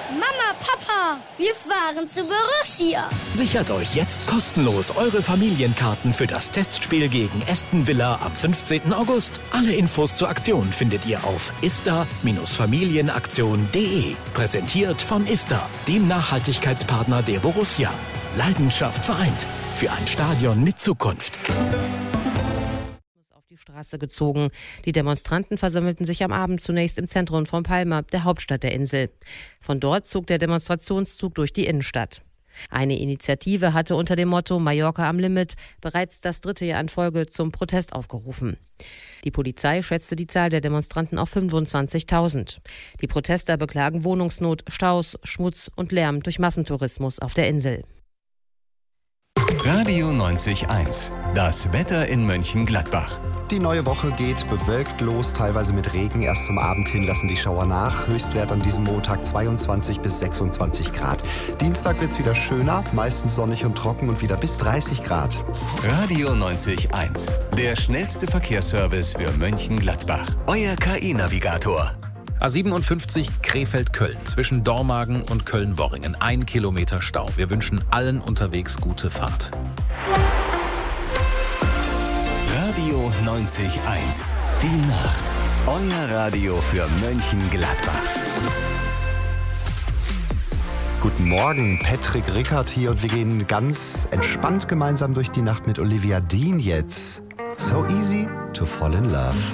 Mama, Papa, wir fahren zu Borussia. Sichert euch jetzt kostenlos eure Familienkarten für das Testspiel gegen Aston Villa am 15. August. Alle Infos zur Aktion findet ihr auf ista-familienaktion.de. Präsentiert von Ista, dem Nachhaltigkeitspartner der Borussia. Leidenschaft vereint. Für ein Stadion mit Zukunft. Auf die Straße gezogen. Die Demonstranten versammelten sich am Abend zunächst im Zentrum von Palma, der Hauptstadt der Insel. Von dort zog der Demonstrationszug durch die Innenstadt. Eine Initiative hatte unter dem Motto Mallorca am Limit bereits das 3. Jahr in Folge zum Protest aufgerufen. Die Polizei schätzte die Zahl der Demonstranten auf 25.000. Die Protester beklagen Wohnungsnot, Staus, Schmutz und Lärm durch Massentourismus auf der Insel. Radio 90.1. Das Wetter in Mönchengladbach. Die neue Woche geht bewölkt los, teilweise mit Regen. Erst zum Abend hin lassen die Schauer nach. Höchstwert an diesem Montag 22 bis 26 Grad. Dienstag wird's wieder schöner, meistens sonnig und trocken und wieder bis 30 Grad. Radio 90.1. Der schnellste Verkehrsservice für Mönchengladbach. Euer KI-Navigator. A57 Krefeld-Köln zwischen Dormagen und Köln-Worringen. 1 Kilometer Stau. Wir wünschen allen unterwegs gute Fahrt. Radio 90.1. Die Nacht. Euer Radio für Mönchengladbach. Guten Morgen, Patrick Rickert hier und wir gehen ganz entspannt gemeinsam durch die Nacht mit Olivia Dean jetzt. So easy to fall in love.